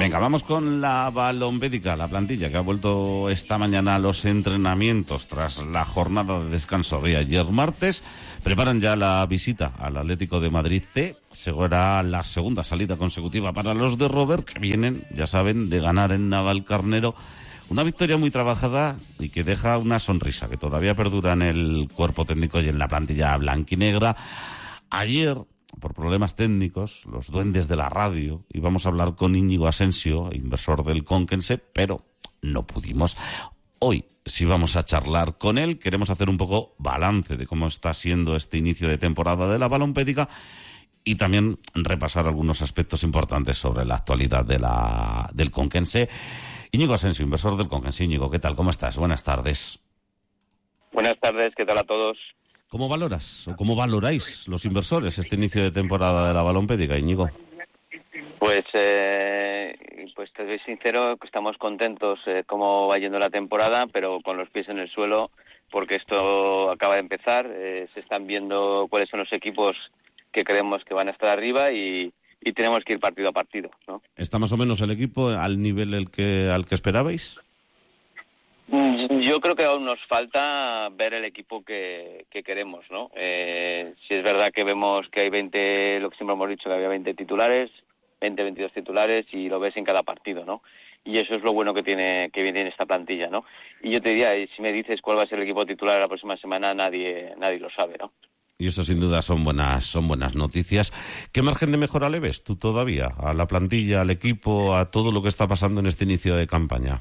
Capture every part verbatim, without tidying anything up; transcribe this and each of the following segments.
Venga, vamos con la balompédica, la plantilla que ha vuelto esta mañana a los entrenamientos tras la jornada de descanso de ayer martes. Preparan ya la visita al Atlético de Madrid C. Será la segunda salida consecutiva para los de Robert, que vienen, ya saben, de ganar en Navalcarnero. Una victoria muy trabajada y que deja una sonrisa que todavía perdura en el cuerpo técnico y en la plantilla blanquinegra. Ayer, por problemas técnicos, los duendes de la radio, íbamos a hablar con Íñigo Asensio, inversor del Conquense, pero no pudimos. Hoy sí vamos a charlar con él. Queremos hacer un poco balance de cómo está siendo este inicio de temporada de la balompédica y también repasar algunos aspectos importantes sobre la actualidad de la del Conquense. Íñigo Asensio, inversor del Conquense. Íñigo, ¿qué tal? ¿Cómo estás? Buenas tardes. Buenas tardes, ¿qué tal a todos? ¿Cómo valoras o cómo valoráis los inversores este inicio de temporada de la balompédica, Íñigo? Pues, eh, pues te soy sincero, que estamos contentos eh, cómo va yendo la temporada, pero con los pies en el suelo, porque esto acaba de empezar. Eh, se están viendo cuáles son los equipos que creemos que van a estar arriba y, y tenemos que ir partido a partido, ¿no? ¿Está más o menos el equipo al nivel el que al que esperabais? Yo creo que aún nos falta ver el equipo que, que queremos, ¿no? Eh, si es verdad que vemos que hay veinte, lo que siempre hemos dicho, que había veinte titulares, veinte, veintidós titulares, y lo ves en cada partido, ¿no? Y eso es lo bueno que tiene que viene en esta plantilla, ¿no? Y yo te diría, si me dices cuál va a ser el equipo titular la próxima semana, nadie nadie lo sabe, ¿no? Y eso sin duda son buenas son buenas noticias. ¿Qué margen de mejora le ves tú todavía a la plantilla, al equipo, a todo lo que está pasando en este inicio de campaña?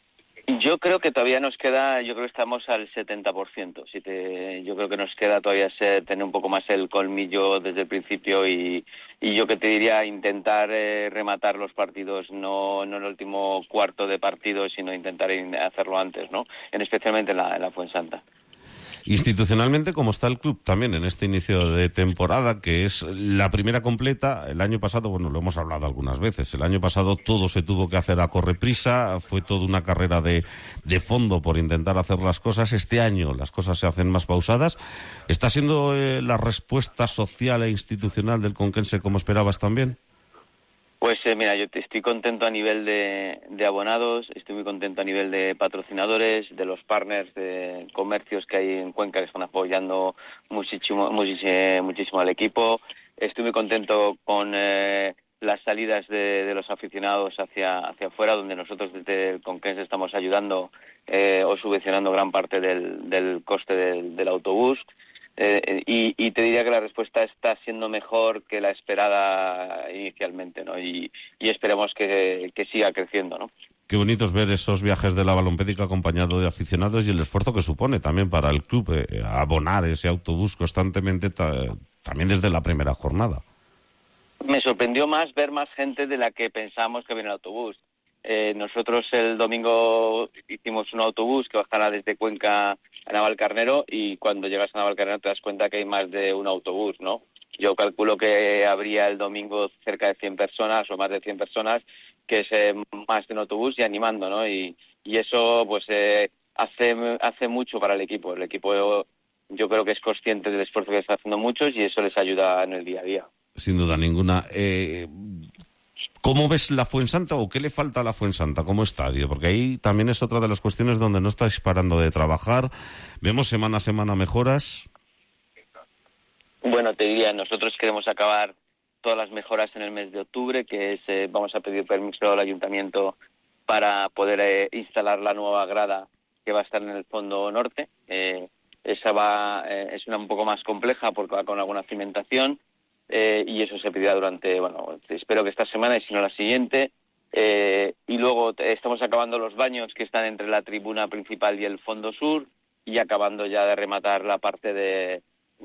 Yo creo que todavía nos queda, yo creo que estamos al setenta por ciento. Si te, yo creo que nos queda todavía ser, tener un poco más el colmillo desde el principio y, y yo que te diría intentar eh, rematar los partidos, no, no en el último cuarto de partido, sino intentar hacerlo antes, ¿no? En, especialmente en la, en la Fuensanta. Institucionalmente, ¿cómo está el club también en este inicio de temporada, que es la primera completa? El año pasado, bueno, lo hemos hablado algunas veces, el año pasado todo se tuvo que hacer a correprisa, fue toda una carrera de, de fondo por intentar hacer las cosas. Este año las cosas se hacen más pausadas. ¿Está siendo eh, la respuesta social e institucional del Conquense como esperabas también? Pues eh, mira, yo te estoy contento a nivel de, de abonados, estoy muy contento a nivel de patrocinadores, de los partners de comercios que hay en Cuenca que están apoyando muchísimo, muchísimo, muchísimo al equipo. Estoy muy contento con eh, las salidas de, de los aficionados hacia hacia afuera, donde nosotros desde el Conquense estamos ayudando eh, o subvencionando gran parte del, del coste del, del autobús. Eh, y, y te diría que la respuesta está siendo mejor que la esperada inicialmente, ¿no? Y, y esperemos que, que siga creciendo, ¿no? Qué bonito es ver esos viajes de la balompédica acompañado de aficionados y el esfuerzo que supone también para el club eh, abonar ese autobús constantemente ta- también desde la primera jornada. Me sorprendió más ver más gente de la que pensábamos que viene el autobús. Eh, nosotros el domingo hicimos un autobús que bajará desde Cuenca a Navalcarnero y cuando llegas a Navalcarnero te das cuenta que hay más de un autobús, ¿no? Yo calculo que habría el domingo cerca de cien personas o más de cien personas, que es eh, más de un autobús y animando, ¿no? Y, y eso pues eh, hace hace mucho para el equipo. El equipo yo creo que es consciente del esfuerzo que está haciendo muchos y eso les ayuda en el día a día. Sin duda ninguna. Eh... ¿Cómo ves la Fuensanta o qué le falta a la Fuensanta como estadio? Porque ahí también es otra de las cuestiones donde no estáis parando de trabajar. Vemos semana a semana mejoras. Bueno, te diría, nosotros queremos acabar todas las mejoras en el mes de octubre, que es eh, vamos a pedir permiso al ayuntamiento para poder eh, instalar la nueva grada que va a estar en el fondo norte. Eh, esa va eh, es una un poco más compleja porque va con alguna cimentación. Eh, y eso se pedirá durante, bueno, espero que esta semana y si no la siguiente. Eh, y luego te, estamos acabando los baños que están entre la tribuna principal y el fondo sur y acabando ya de rematar la parte de,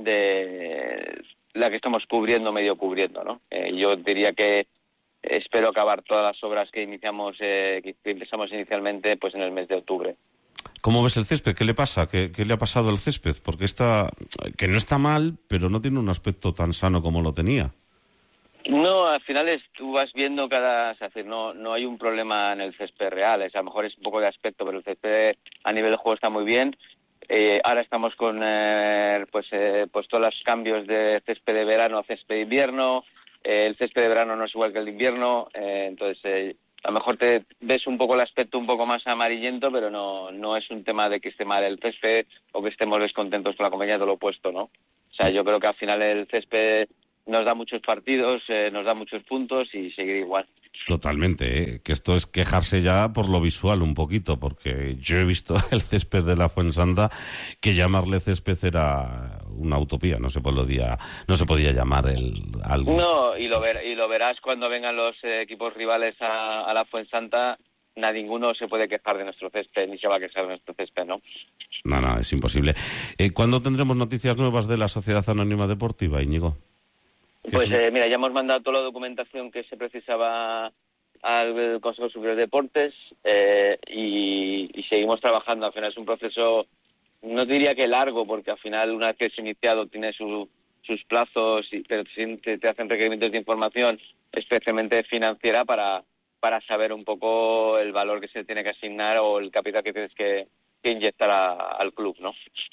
de la que estamos cubriendo, medio cubriendo, ¿no? Eh, yo diría que espero acabar todas las obras que iniciamos, eh, que empezamos inicialmente, pues en el mes de octubre. ¿Cómo ves el césped? ¿Qué le pasa? ¿Qué, qué le ha pasado al césped? Porque está, que no está mal, pero no tiene un aspecto tan sano como lo tenía. No, al final es, tú vas viendo cada... Es decir, no, no hay un problema en el césped real. Es, a lo mejor es un poco de aspecto, pero el césped a nivel de juego está muy bien. Eh, ahora estamos con eh, pues, eh, pues todos los cambios de césped de verano a césped de invierno. Eh, el césped de verano no es igual que el de invierno. Eh, entonces... Eh, a lo mejor te ves un poco el aspecto un poco más amarillento, pero no no es un tema de que esté mal el césped o que estemos descontentos con la compañía, todo lo opuesto, ¿no? O sea, yo creo que al final el césped nos da muchos partidos, eh, nos da muchos puntos y seguir igual. Totalmente, ¿eh? Que esto es quejarse ya por lo visual un poquito, porque yo he visto el césped de la Fuensanta que llamarle césped era una utopía, no se podía, no se podía llamar el algo. No, y lo, ver, y lo verás cuando vengan los eh, equipos rivales a, a la Fuensanta, a ninguno se puede quejar de nuestro césped, ni se va a quejar de nuestro césped, ¿no? No, no, es imposible. Eh, ¿Cuándo tendremos noticias nuevas de la Sociedad Anónima Deportiva, Íñigo? Pues eh, mira, ya hemos mandado toda la documentación que se precisaba al Consejo Superior de Deportes eh, y, y seguimos trabajando. Al final es un proceso, no diría que largo, porque al final una vez que es iniciado tiene su, sus plazos, y, pero te, te hacen requerimientos de información, especialmente financiera, para, para saber un poco el valor que se tiene que asignar o el capital que tienes que, que inyectar a, al club, ¿no?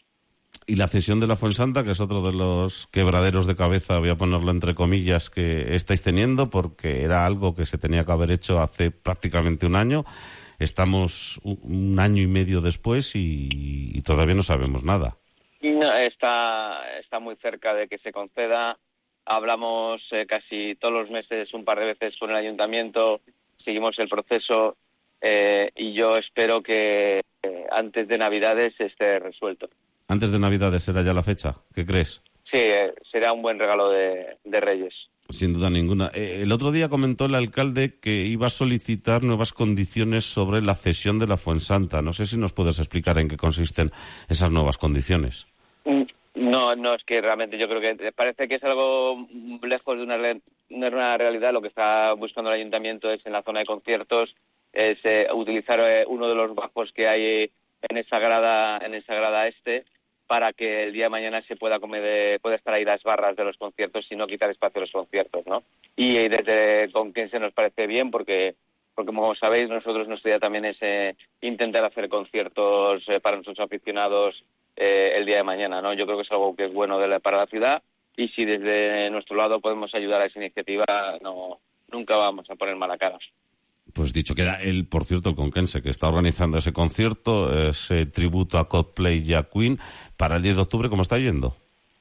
Y la cesión de la Fuensanta, que es otro de los quebraderos de cabeza, voy a ponerlo entre comillas, que estáis teniendo, porque era algo que se tenía que haber hecho hace prácticamente un año. Estamos un año y medio después y, y todavía no sabemos nada. No, está, está muy cerca de que se conceda. Hablamos eh, casi todos los meses, un par de veces con el ayuntamiento, seguimos el proceso eh, y yo espero que eh, antes de Navidades esté resuelto. Antes de Navidades será ya la fecha, ¿qué crees? Sí, eh, será un buen regalo de, de Reyes. Sin duda ninguna. Eh, el otro día comentó el alcalde que iba a solicitar nuevas condiciones sobre la cesión de la Fuensanta. No sé si nos puedes explicar en qué consisten esas nuevas condiciones. No, no, es que realmente yo creo que parece que es algo lejos de una, de una realidad. Lo que está buscando el ayuntamiento es en la zona de conciertos, es eh, utilizar eh, uno de los bajos que hay en esa grada, en esa grada este, para que el día de mañana se pueda comer, pueda estar ahí las barras de los conciertos y no quitar espacio a los conciertos, ¿no? Y desde Conquense nos parece bien porque, porque como sabéis, nosotros nuestra idea también es eh, intentar hacer conciertos eh, para nuestros aficionados eh, el día de mañana, ¿no? Yo creo que es algo que es bueno de la, para la ciudad y si desde nuestro lado podemos ayudar a esa iniciativa, no nunca vamos a poner mala cara. Pues dicho queda, el, por cierto, el Conquense, que está organizando ese concierto, ese tributo a Coldplay y a Queen, para el diez de octubre, ¿cómo está yendo?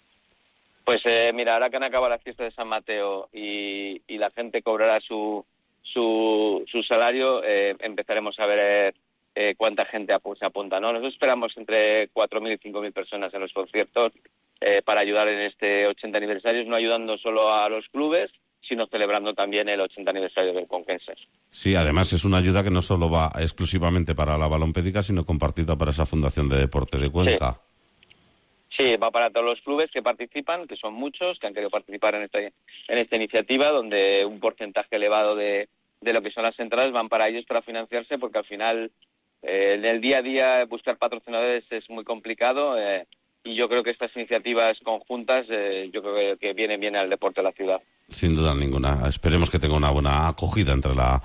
Pues eh, mira, ahora que han acabado las fiestas de San Mateo y, y la gente cobrará su su, su salario, eh, empezaremos a ver eh, cuánta gente se apunta, ¿no? Nosotros esperamos entre cuatro mil y cinco mil personas en los conciertos eh, para ayudar en este ochenta aniversario, no ayudando solo a los clubes, sino celebrando también el ochenta aniversario del Conquense. Sí, además es una ayuda que no solo va exclusivamente para la balompédica, sino compartida para esa Fundación de Deporte de Cuenca. Sí. Sí, va para todos los clubes que participan, que son muchos, que han querido participar en esta, en esta iniciativa, donde un porcentaje elevado de, de lo que son las entradas van para ellos para financiarse, porque al final eh, en el día a día buscar patrocinadores es muy complicado eh, y yo creo que estas iniciativas conjuntas eh, yo creo que vienen bien al deporte de la ciudad. Sin duda ninguna. Esperemos que tenga una buena acogida entre la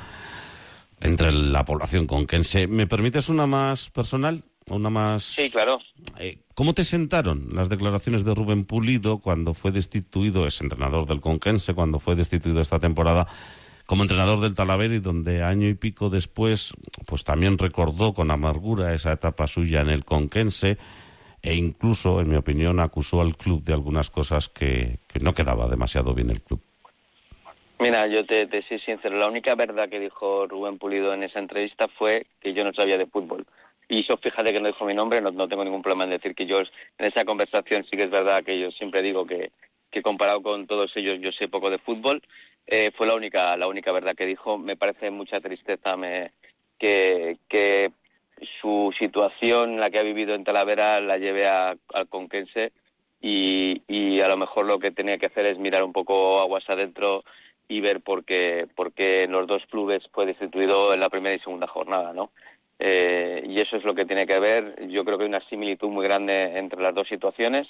entre la población conquense. ¿Me permites una más personal? Una más... Sí, claro. Eh, ¿Cómo te sentaron las declaraciones de Rubén Pulido cuando fue destituido, es entrenador del Conquense, cuando fue destituido esta temporada como entrenador del Talavera, donde año y pico después pues también recordó con amargura esa etapa suya en el Conquense e incluso, en mi opinión, acusó al club de algunas cosas que, que no quedaba demasiado bien el club? Mira, yo te, te soy sincero, la única verdad que dijo Rubén Pulido en esa entrevista fue que yo no sabía de fútbol. Y eso, fíjate que no dijo mi nombre, no, no tengo ningún problema en decir que yo en esa conversación sí que es verdad que yo siempre digo que, que comparado con todos ellos yo sé poco de fútbol. Eh, fue la única la única verdad que dijo. Me parece mucha tristeza me, que, que su situación, la que ha vivido en Talavera, la lleve a, al Conquense y, y a lo mejor lo que tenía que hacer es mirar un poco aguas adentro y ver por qué, por qué en los dos clubes fue destituido en la primera y segunda jornada, ¿no? Eh, y eso es lo que tiene que ver. Yo creo que hay una similitud muy grande entre las dos situaciones.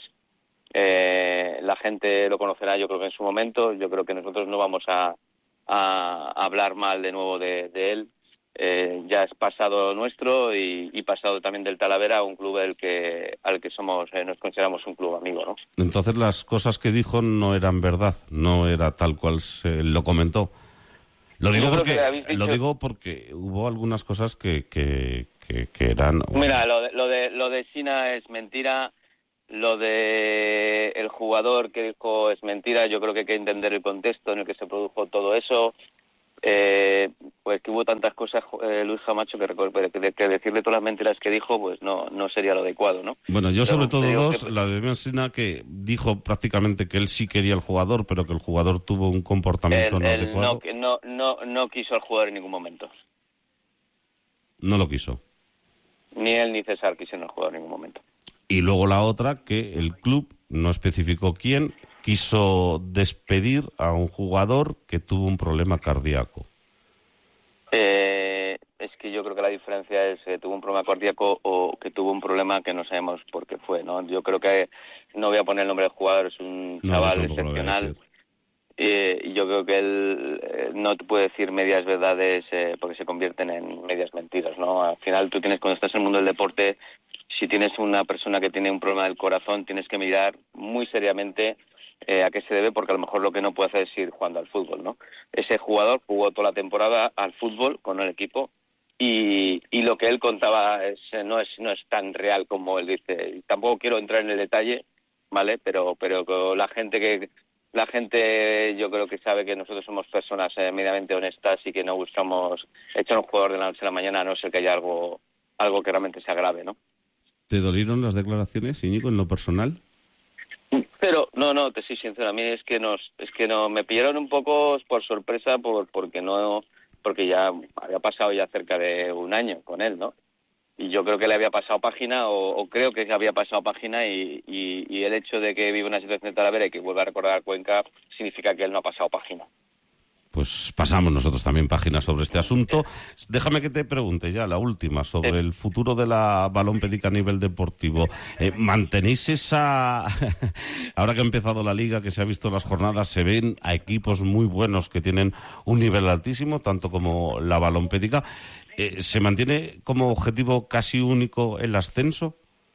Eh, la gente lo conocerá, yo creo que en su momento. Yo creo que nosotros no vamos a, a hablar mal de nuevo de, de él. Eh, ya es pasado nuestro y, y pasado también del Talavera, un club al que al que somos eh, nos consideramos un club amigo, ¿no? Entonces las cosas que dijo no eran verdad, no era tal cual se lo comentó. Lo digo Yo creo porque que habéis dicho- lo digo porque hubo algunas cosas que, que, que, que eran... Mira, lo de, lo de lo de Sina es mentira, lo de el jugador que dijo es mentira. Yo creo que hay que entender el contexto en el que se produjo todo eso. Eh, pues que hubo tantas cosas, eh, Luis Camacho, que, recuer- que, que decirle todas las mentiras que dijo, pues no no sería lo adecuado, ¿no? Bueno, yo sobre Pero todo te digo dos, que- la de Messina, que dijo prácticamente que él sí quería al jugador, pero que el jugador tuvo un comportamiento Él, no él adecuado. no, que no, no, no quiso al jugador en ningún momento. No lo quiso. Ni él ni César quisieron al jugador en ningún momento. Y luego la otra, que el club no especificó quién, quiso despedir a un jugador que tuvo un problema cardíaco. Eh, es que yo creo que la diferencia es que tuvo un problema cardíaco o que tuvo un problema que no sabemos por qué fue, ¿no? Yo creo que, no voy a poner el nombre del jugador, es un No, chaval yo tampoco lo voy a excepcional. decir. Eh, y yo creo que él eh, no te puede decir medias verdades eh, porque se convierten en medias mentiras, ¿no? Al final tú tienes, cuando estás en el mundo del deporte, si tienes una persona que tiene un problema del corazón, tienes que mirar muy seriamente eh, a qué se debe, porque a lo mejor lo que no puede hacer es ir jugando al fútbol, ¿no? Ese jugador jugó toda la temporada al fútbol con el equipo y, y lo que él contaba es, no es no es tan real como él dice. Tampoco quiero entrar en el detalle, ¿vale? Pero pero la gente que la gente yo creo que sabe que nosotros somos personas eh, medianamente honestas y que no buscamos echar a un jugador de la noche a la mañana, a no ser que haya algo algo que realmente sea grave, ¿no? ¿Te dolieron las declaraciones, Íñigo, en lo personal? Pero no, no, te soy sincero, a mí es que nos, es que no me pillaron un poco por sorpresa por porque no, porque ya había pasado ya cerca de un año con él, ¿no? Y yo creo que le había pasado página o, o creo que había pasado página y, y, y el hecho de que vive una situación de Talavera y que vuelva a recordar a Cuenca significa que él no ha pasado página. Pues pasamos nosotros también páginas sobre este asunto. Déjame que te pregunte ya la última sobre Sí. el futuro de la balómpedica a nivel deportivo. Eh, ¿Mantenéis esa... Ahora que ha empezado la liga, que se ha visto las jornadas, se ven a equipos muy buenos que tienen un nivel altísimo, tanto como la balómpedica. Eh, ¿Se mantiene como objetivo casi único el ascenso?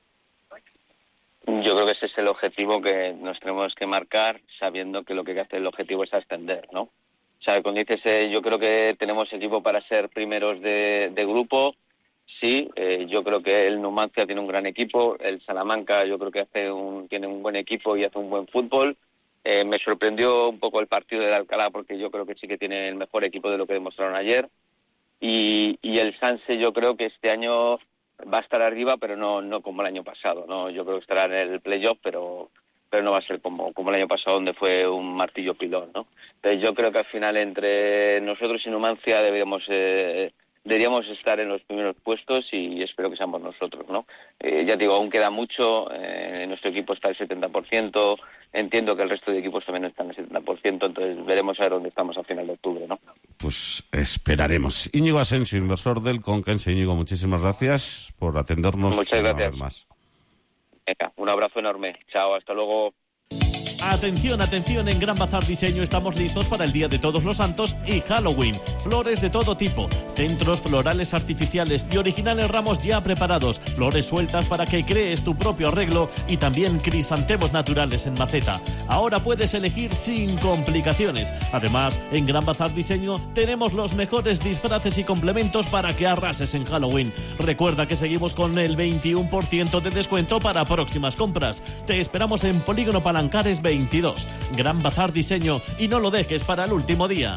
Yo creo que ese es el objetivo que nos tenemos que marcar, sabiendo que lo que hay que hacer el objetivo es ascender, ¿no? O sea, cuando dices, eh, yo creo que tenemos equipo para ser primeros de, de grupo, sí, eh, yo creo que el Numancia tiene un gran equipo, el Salamanca yo creo que hace un, tiene un buen equipo y hace un buen fútbol. Eh, me sorprendió un poco el partido de Alcalá porque yo creo que sí que tiene el mejor equipo de lo que demostraron ayer. Y, y el Sanse yo creo que este año va a estar arriba, pero no no como el año pasado, ¿no? Yo creo que estará en el playoff, pero pero no va a ser como como el año pasado, donde fue un martillo pilón, ¿no? Entonces yo creo que al final entre nosotros y Numancia deberíamos eh, deberíamos estar en los primeros puestos y espero que seamos nosotros, ¿no? Eh, ya digo, aún queda mucho, eh, nuestro equipo está al setenta por ciento, entiendo que el resto de equipos también están al setenta por ciento, entonces veremos a ver dónde estamos a final de octubre, ¿no? Pues esperaremos. Íñigo Asensio, inversor del Conquense. Íñigo, muchísimas gracias por atendernos. Muchas una gracias. vez más. Venga, un abrazo enorme. Chao, hasta luego. Atención, atención, en Gran Bazar Diseño estamos listos para el Día de Todos los Santos y Halloween. Flores de todo tipo, centros florales artificiales y originales ramos ya preparados, flores sueltas para que crees tu propio arreglo y también crisantemos naturales en maceta. Ahora puedes elegir sin complicaciones. Además, en Gran Bazar Diseño tenemos los mejores disfraces y complementos para que arrases en Halloween. Recuerda que seguimos con el veintiuno por ciento de descuento para próximas compras. Te esperamos en Polígono Palancares veintidós. Gran Bazar Diseño, y no lo dejes para el último día.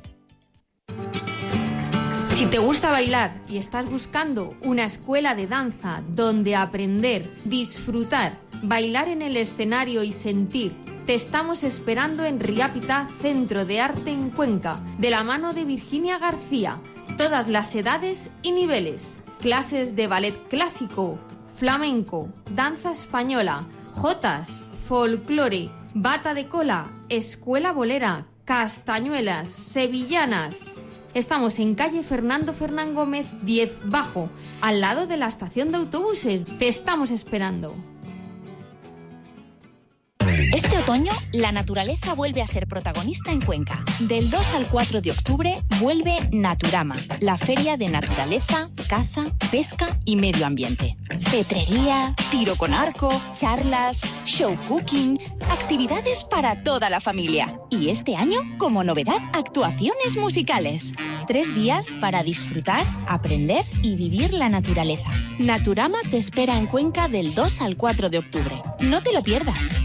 Si te gusta bailar y estás buscando una escuela de danza donde aprender, disfrutar, bailar en el escenario y sentir, te estamos esperando en Riápita, Centro de Arte en Cuenca, de la mano de Virginia García. Todas las edades y niveles. Clases de ballet clásico, flamenco, danza española, jotas, folclore, bata de cola, escuela bolera, castañuelas, sevillanas. Estamos en calle Fernando Fernán Gómez diez Bajo, al lado de la estación de autobuses. Te estamos esperando. Este otoño, la naturaleza vuelve a ser protagonista en Cuenca. Del dos al cuatro de octubre vuelve Naturama, la feria de naturaleza, caza, pesca y medio ambiente. Cetrería, tiro con arco, charlas, show cooking, actividades para toda la familia. Y este año, como novedad, actuaciones musicales. Tres días para disfrutar, aprender y vivir la naturaleza. Naturama te espera en Cuenca del dos al cuatro de octubre. No te lo pierdas.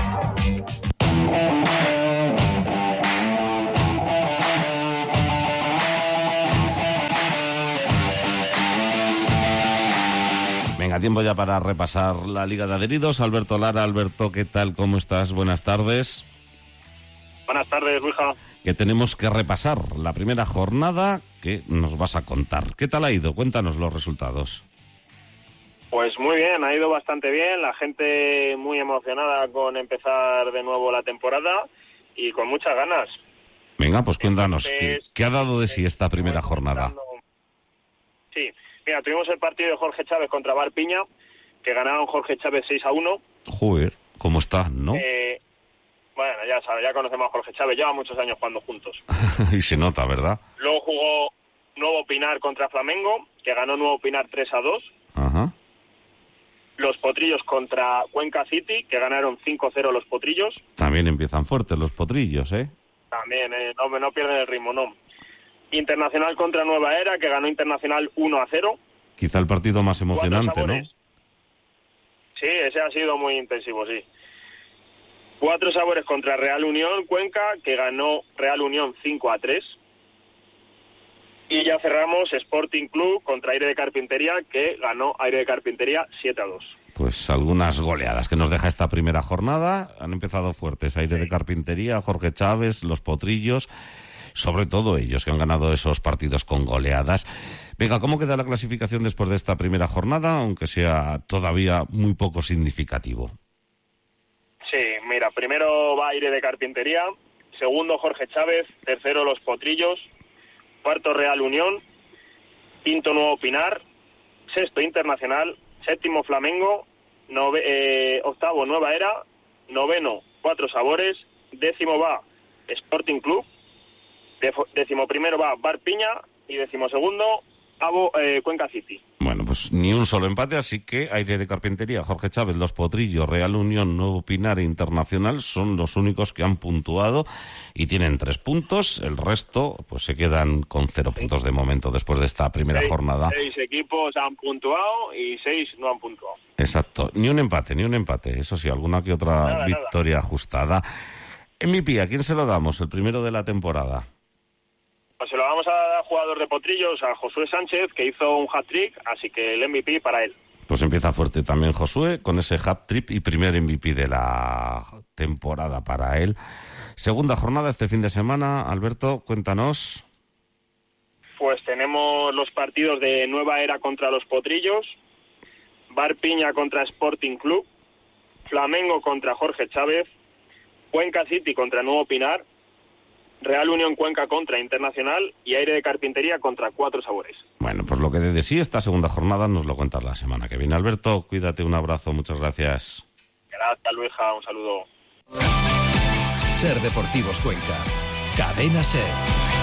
Venga, tiempo ya para repasar la Liga de Adheridos. Alberto Lara. Alberto, ¿qué tal? ¿Cómo estás? Buenas tardes. Buenas tardes, Luija. Que tenemos que repasar la primera jornada que nos vas a contar. ¿Qué tal ha ido? Cuéntanos los resultados. Pues muy bien, ha ido bastante bien, la gente muy emocionada con empezar de nuevo la temporada y con muchas ganas. Venga, pues cuéntanos, Entonces, ¿qué, ¿qué ha dado de sí esta primera jornada? Sí, mira, tuvimos el partido de Jorge Chávez contra Bar Piña, que ganaron Jorge Chávez seis a uno. Joder, ¿cómo está, no? Eh, bueno, ya sabes, ya conocemos a Jorge Chávez, lleva muchos años jugando juntos. Y se nota, ¿verdad? Luego jugó Nuevo Pinar contra Flamengo, que ganó Nuevo Pinar tres a dos. Ajá. Los Potrillos contra Cuenca City, que ganaron cinco a cero los Potrillos. También empiezan fuertes los Potrillos, ¿eh? También, eh, no, no pierden el ritmo, no. Internacional contra Nueva Era, que ganó Internacional uno a cero. Quizá el partido más emocionante, ¿no? Sí, ese ha sido muy intensivo, sí. Cuatro Sabores contra Real Unión Cuenca, que ganó Real Unión cinco a tres. Y ya cerramos Sporting Club contra Aire de Carpintería, que ganó Aire de Carpintería siete a dos. Pues algunas goleadas que nos deja esta primera jornada. Han empezado fuertes Aire de Carpintería, Jorge Chávez, los Potrillos, sobre todo ellos que han ganado esos partidos con goleadas. Venga, ¿cómo queda la clasificación después de esta primera jornada, aunque sea todavía muy poco significativo? Sí, mira, primero va Aire de Carpintería, segundo Jorge Chávez, tercero los Potrillos, cuarto Real Unión, quinto Nuevo Pinar, sexto Internacional, séptimo Flamengo, nove, eh, octavo Nueva Era, noveno Cuatro Sabores, décimo va Sporting Club, décimo primero va Bar Piña y décimo segundo Abo, eh, Cuenca City. Bueno, pues ni un solo empate, así que Aire de Carpintería, Jorge Chávez, Los Potrillos, Real Unión, Nuevo Pinar e Internacional son los únicos que han puntuado y tienen tres puntos. El resto pues se quedan con cero puntos de momento después de esta primera seis, jornada. Seis equipos han puntuado y seis no han puntuado. Exacto, ni un empate, ni un empate. Eso sí, alguna que otra nada, victoria nada. ajustada. M V P, ¿a quién se lo damos? El primero de la temporada. Pues se lo vamos a dar a jugador de Potrillos, a Josué Sánchez, que hizo un hat-trick, así que el M V P para él. Pues empieza fuerte también Josué, con ese hat-trick y primer M V P de la temporada para él. Segunda jornada este fin de semana. Alberto, cuéntanos. Pues tenemos los partidos de Nueva Era contra los Potrillos, Bar Piña contra Sporting Club, Flamengo contra Jorge Chávez, Cuenca City contra Nuevo Pinar, Real Unión Cuenca contra Internacional y Aire de Carpintería contra Cuatro Sabores. Bueno, pues lo que dé de sí esta segunda jornada nos lo cuentas la semana que viene. Alberto, cuídate, un abrazo, muchas gracias. Gracias, Luija, un saludo. Ser Deportivos Cuenca, Cadena Ser.